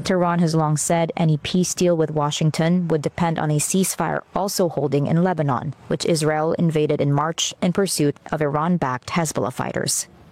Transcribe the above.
Tehran has long said any peace deal with Washington would depend on a ceasefire also holding in Lebanon, which Israel invaded in March in pursuit of Iran-backed Hezbollah fighters.